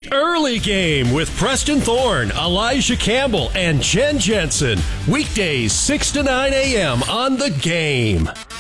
Early Game with Preston Thorne, Elijah Campbell, and Jen Jensen. Weekdays 6 to 9 a.m. on The Game.